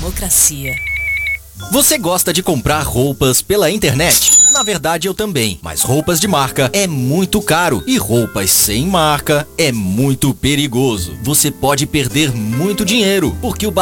democracia. Você gosta de comprar roupas pela internet? Na verdade eu também, mas roupas de marca é muito caro e roupas sem marca é muito perigoso. Você pode perder muito dinheiro, porque o